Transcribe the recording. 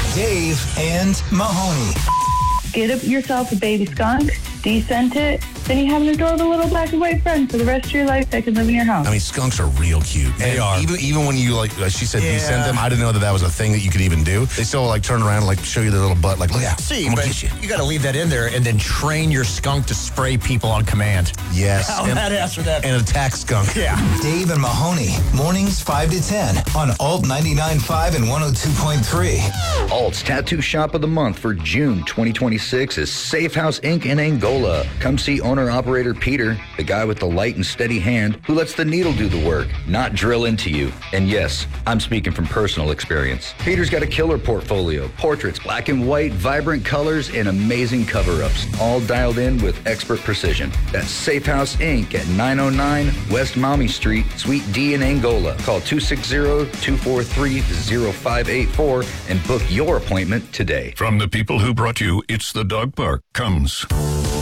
Dave and Mahoney. Get yourself a baby skunk, descent it, then you have an adorable little black and white friend for the rest of your life that can live in your house. I mean, skunks are real cute. They are. Even when you, like she said, descent them, I didn't know that was a thing that you could even do. They still, like, turn around and, like, show you their little butt. Like, look out. See, I'm but gonna get you got to leave that in there and then train your skunk to spray people on command. Yes. How badass would that be? And attack skunk. Yeah. Dave and Mahoney, mornings 5 to 10 on Alt 99.5 and 102.3. Alt's Tattoo Shop of the Month for June 2026 is Safe House Inc. in Angola. Come see owner-operator Peter, the guy with the light and steady hand who lets the needle do the work, not drill into you. And yes, I'm speaking from personal experience. Peter's got a killer portfolio, portraits, black and white, vibrant colors, and amazing cover-ups, all dialed in with expert precision. That's Safe House Inc. at 909 West Maumee Street, Suite D in Angola. Call 260-243-0584 and book your appointment today. From the people who brought you It's the Dog Park comes